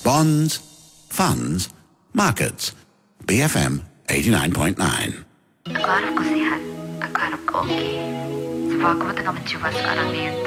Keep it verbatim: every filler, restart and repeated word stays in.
bonds, funds, markets. B F M eighty-nine point nine. Aku harap kau sihat. Aku harap kau okey. Sebab aku pun tengah mencuba sekarang ni